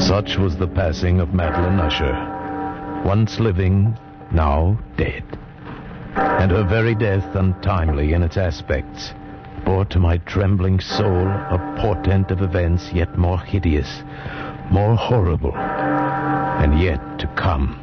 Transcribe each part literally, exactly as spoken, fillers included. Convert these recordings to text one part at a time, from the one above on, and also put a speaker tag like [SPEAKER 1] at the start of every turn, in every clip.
[SPEAKER 1] Such was the passing of Madeline Usher, once living, now dead. And her very death, untimely in its aspects, bore to my trembling soul a portent of events yet more hideous, more horrible, and yet to come.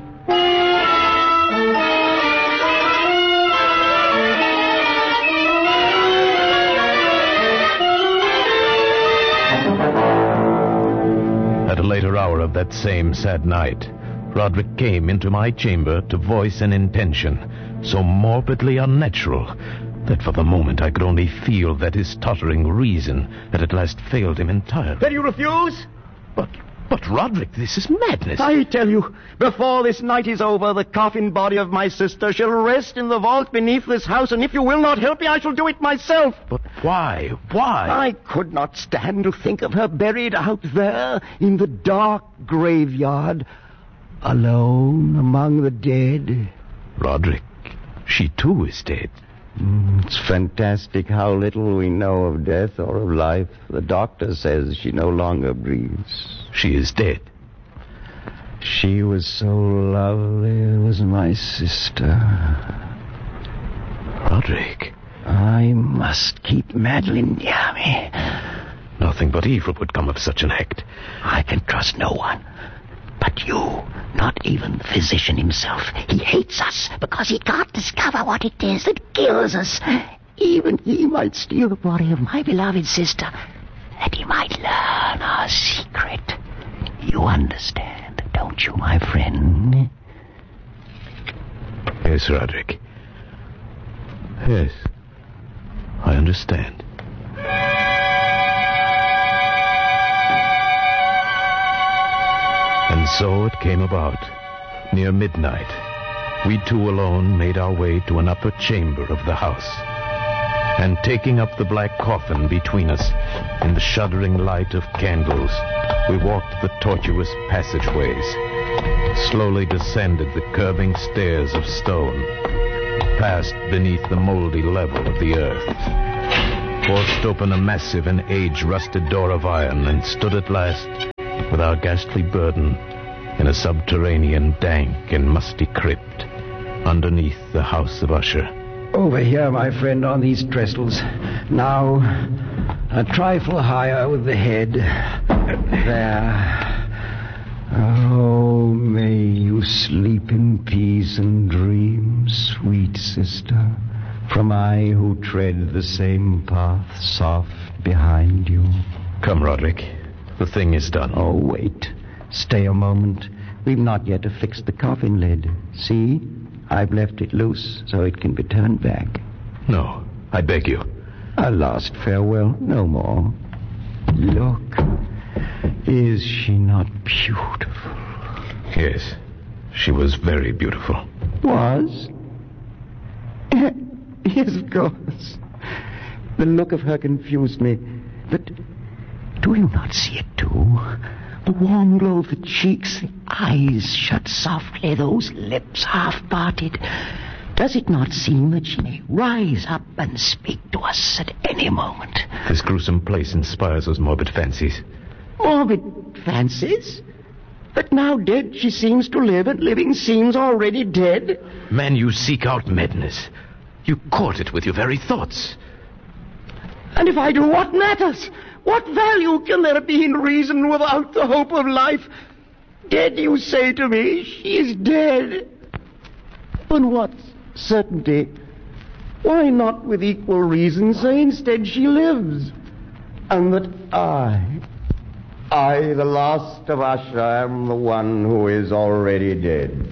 [SPEAKER 1] At a later hour of that same sad night, Roderick came into my chamber to voice an intention so morbidly unnatural that for the moment I could only feel that his tottering reason had at last failed him entirely.
[SPEAKER 2] Then you refuse?
[SPEAKER 1] But, but Roderick, this is madness.
[SPEAKER 2] I tell you, before this night is over, the coffin body of my sister shall rest in the vault beneath this house, and if you will not help me, I shall do it myself.
[SPEAKER 1] But why? Why?
[SPEAKER 2] I could not stand to think of her buried out there in the dark graveyard, alone among the dead.
[SPEAKER 1] Roderick, she too is dead.
[SPEAKER 2] Mm, it's fantastic how little we know of death or of life. The doctor says she no longer breathes.
[SPEAKER 1] She is dead.
[SPEAKER 2] She was so lovely, was my sister.
[SPEAKER 1] Roderick.
[SPEAKER 2] I must keep Madeline near me.
[SPEAKER 1] Nothing but evil would come of such an act.
[SPEAKER 2] I can trust no one. But you, not even the physician himself. He hates us because he can't discover what it is that kills us. Even he might steal the body of my beloved sister, that he might learn our secret. You understand, don't you, my friend?
[SPEAKER 1] Yes, Roderick. Yes, I understand. And so it came about. Near midnight, we two alone made our way to an upper chamber of the house. And taking up the black coffin between us, in the shuddering light of candles, we walked the tortuous passageways, slowly descended the curving stairs of stone, passed beneath the moldy level of the earth, forced open a massive and age-rusted door of iron, and stood at last, with our ghastly burden, in a subterranean, dank and musty crypt underneath the house of Usher.
[SPEAKER 2] Over here, my friend, on these trestles. Now, a trifle higher with the head. There. Oh, may you sleep in peace and dream, sweet sister, from I who tread the same path soft behind you.
[SPEAKER 1] Come, Roderick. The thing is done.
[SPEAKER 2] Oh, wait. Stay a moment. We've not yet affixed the coffin lid. See? I've left it loose so it can be turned back.
[SPEAKER 1] No, I beg you.
[SPEAKER 2] A last farewell, no more. Look. Is she not beautiful?
[SPEAKER 1] Yes, she was very beautiful.
[SPEAKER 2] Was? Yes, of course. The look of her confused me. But do you not see it, too? The warm glow of the cheeks, the eyes shut softly, those lips half parted. Does it not seem that she may rise up and speak to us at any moment?
[SPEAKER 1] This gruesome place inspires those morbid fancies.
[SPEAKER 2] Morbid fancies? But now dead she seems to live, and living seems already dead.
[SPEAKER 1] Man, you seek out madness. You court it with your very thoughts.
[SPEAKER 2] And if I do, what matters? What value can there be in reason without the hope of life? Dead, you say to me, she is dead. But what certainty? Why not with equal reason say instead she lives? And that I, I, the last of Usher, am the one who is already dead.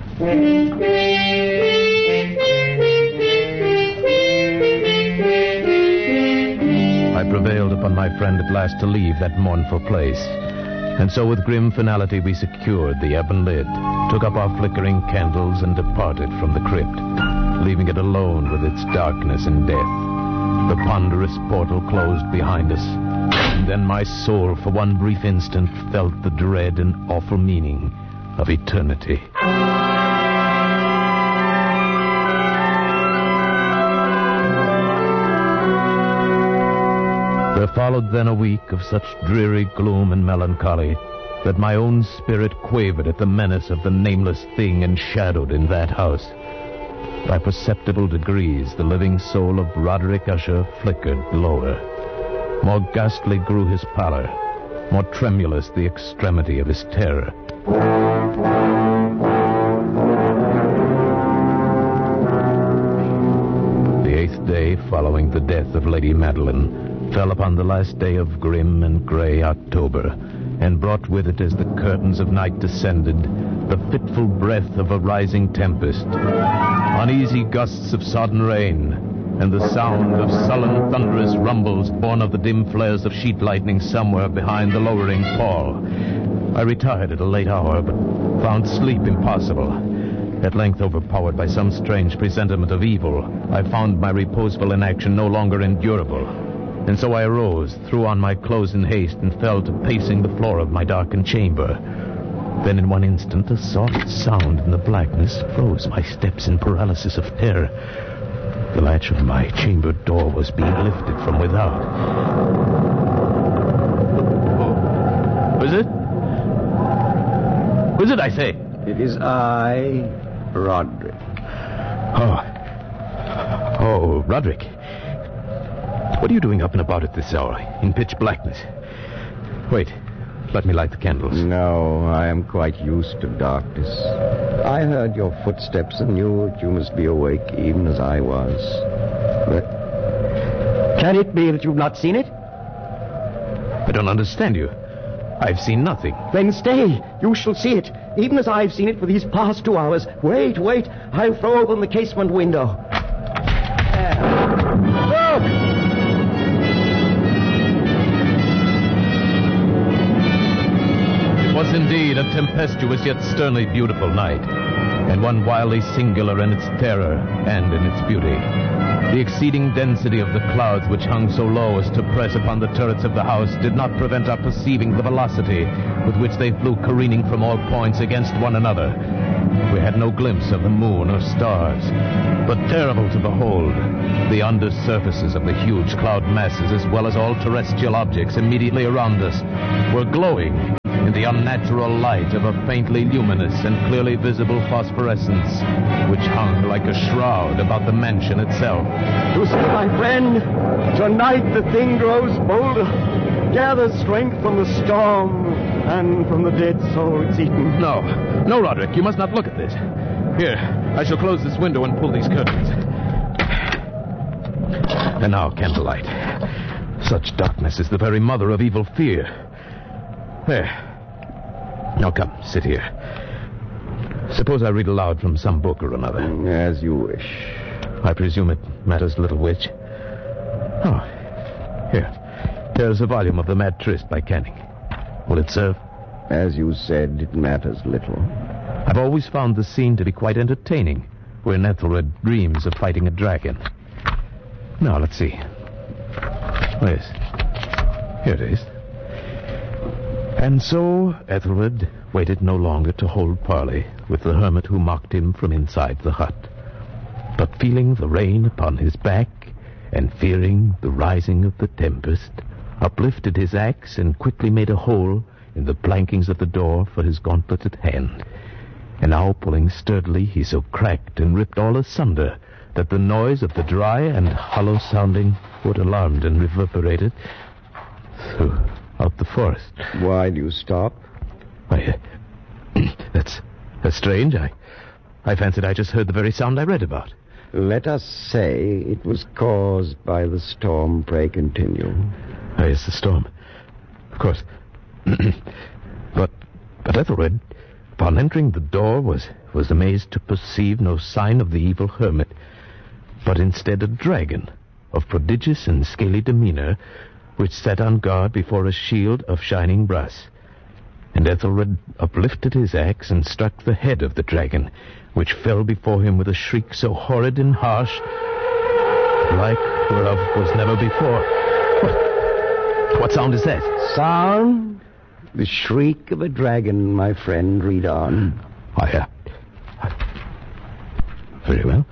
[SPEAKER 1] I prevailed upon my friend at last to leave that mournful place. And so with grim finality we secured the ebon lid, took up our flickering candles, and departed from the crypt, leaving it alone with its darkness and death. The ponderous portal closed behind us, and then my soul for one brief instant felt the dread and awful meaning of eternity. There followed then a week of such dreary gloom and melancholy that my own spirit quavered at the menace of the nameless thing enshadowed in that house. By perceptible degrees, the living soul of Roderick Usher flickered lower. More ghastly grew his pallor, more tremulous the extremity of his terror. The eighth day following the death of Lady Madeline fell upon the last day of grim and gray October, and brought with it, as the curtains of night descended, the fitful breath of a rising tempest, uneasy gusts of sodden rain, and the sound of sullen, thunderous rumbles born of the dim flares of sheet lightning somewhere behind the lowering pall. I retired at a late hour, but found sleep impossible. At length, overpowered by some strange presentiment of evil, I found my reposeful inaction no longer endurable. And so I arose, threw on my clothes in haste, and fell to pacing the floor of my darkened chamber. Then in one instant, a soft sound in the blackness froze my steps in paralysis of terror. The latch of my chamber door was being lifted from without. Who is it? Who is it, I say?
[SPEAKER 2] It is I, Roderick.
[SPEAKER 1] Oh. Oh, Roderick. What are you doing up and about at this hour, in pitch blackness? Wait, let me light the candles.
[SPEAKER 2] No, I am quite used to darkness. I heard your footsteps and knew that you must be awake, even as I was. But can it be that you've not seen it?
[SPEAKER 1] I don't understand you. I've seen nothing.
[SPEAKER 2] Then stay. You shall see it, even as I've seen it for these past two hours. Wait, wait. I'll throw open the casement window. There. Look!
[SPEAKER 1] It was indeed a tempestuous yet sternly beautiful night, and one wildly singular in its terror and in its beauty. The exceeding density of the clouds which hung so low as to press upon the turrets of the house did not prevent our perceiving the velocity with which they flew careening from all points against one another. We had no glimpse of the moon or stars, but terrible to behold, the under surfaces of the huge cloud masses, as well as all terrestrial objects immediately around us, were glowing in the unnatural light of a faintly luminous and clearly visible phosphorescence, which hung like a shroud about the mansion itself.
[SPEAKER 2] You see, my friend, tonight the thing grows bolder, gathers strength from the storm and from the dead soul it's eaten.
[SPEAKER 1] No, no, Roderick, you must not look at this. Here, I shall close this window and pull these curtains. And now, candlelight. Such darkness is the very mother of evil fear. There. Now come, sit here. Suppose I read aloud from some book or another.
[SPEAKER 2] As you wish.
[SPEAKER 1] I presume it matters little which. Oh, here. Here's a volume of The Mad Tryst by Canning. Will it serve?
[SPEAKER 2] As you said, it matters little.
[SPEAKER 1] I've always found the scene to be quite entertaining, when Ethelred dreams of fighting a dragon. Now, let's see. Oh, yes. Here it is. And so Ethelred waited no longer to hold parley with the hermit who mocked him from inside the hut, but feeling the rain upon his back and fearing the rising of the tempest, uplifted his axe and quickly made a hole in the plankings of the door for his gauntleted hand. And now, pulling sturdily, he so cracked and ripped all asunder that the noise of the dry and hollow-sounding wood alarmed and reverberated throughout the forest.
[SPEAKER 2] Why do you stop?
[SPEAKER 1] Why, uh, that's, that's strange. I, I fancied I just heard the very sound I read about.
[SPEAKER 2] Let us say it was caused by the storm. Pray continue.
[SPEAKER 1] Oh, yes, the storm. Of course. but, but Ethelred, upon entering the door, was, was amazed to perceive no sign of the evil hermit, but instead a dragon of prodigious and scaly demeanor, which sat on guard before a shield of shining brass. And Ethelred uplifted his axe and struck the head of the dragon, which fell before him with a shriek so horrid and harsh, like whereof was never before. What, what sound is that?
[SPEAKER 2] Sound? The shriek of a dragon, my friend. Read on.
[SPEAKER 1] I, uh, I... Very well.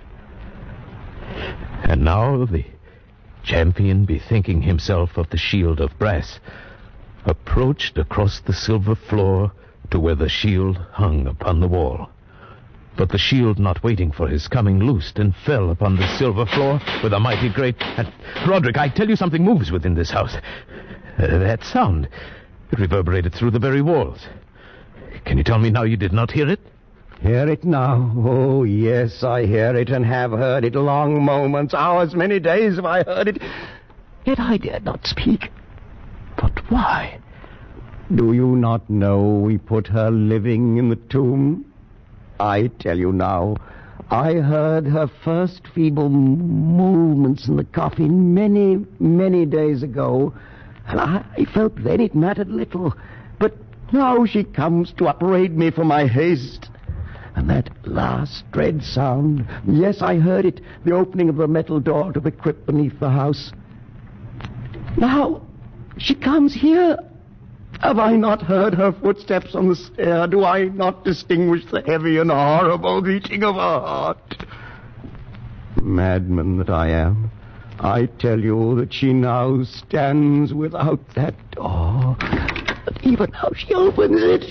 [SPEAKER 1] And now the champion, bethinking himself of the shield of brass, approached across the silver floor to where the shield hung upon the wall. But the shield, not waiting for his coming, loosed and fell upon the silver floor with a mighty great... And, Roderick, I tell you something moves within this house. Uh, that sound, it reverberated through the very walls. Can you tell me now you did not hear it?
[SPEAKER 2] Hear it now? Oh, yes, I hear it and have heard it long moments, hours, many days have I heard it. Yet I dared not speak. But why? Do you not know we put her living in the tomb? I tell you now, I heard her first feeble movements in the coffin many, many days ago, and I felt then it mattered little. But now she comes to upbraid me for my haste. And that last dread sound, yes, I heard it, the opening of the metal door to the crypt beneath the house. Now she comes here. Have I not heard her footsteps on the stair? Do I not distinguish the heavy and horrible beating of her heart? Madman that I am, I tell you that she now stands without that door. But even now she opens it.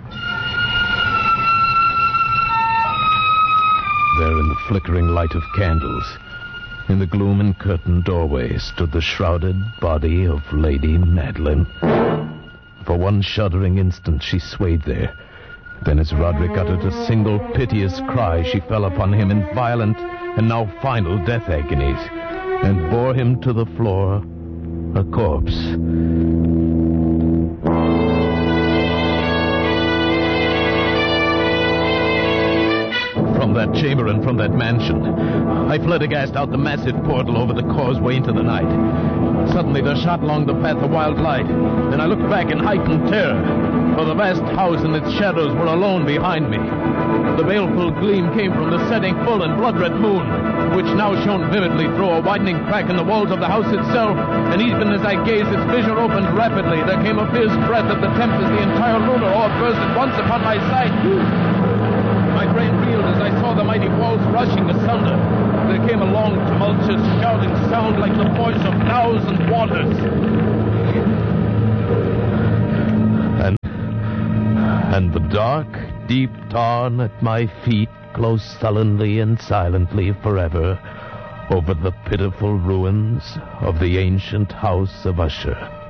[SPEAKER 1] There in the flickering light of candles, in the gloom and curtained doorway, stood the shrouded body of Lady Madeline. For one shuddering instant she swayed there. Then as Roderick uttered a single piteous cry, she fell upon him in violent and now final death agonies, and bore him to the floor, a corpse. From that chamber and from that mansion, I fled aghast out the massive portal over the causeway into the night. Suddenly there shot along the path a wild light. Then I looked back in heightened terror, for the vast house and its shadows were alone behind me. The baleful gleam came from the setting full and blood-red moon, which now shone vividly through a widening crack in the walls of the house itself, and even as I gazed, its vision opened rapidly. There came a fierce breath of the tempest. The entire lunar orb burst at once upon my sight. My brain reeled as I saw the mighty walls rushing asunder. There came a long, tumultuous, shouting sound like the voice of thousand waters. And, and the dark, deep dawn at my feet closed sullenly and silently forever over the pitiful ruins of the ancient house of Usher.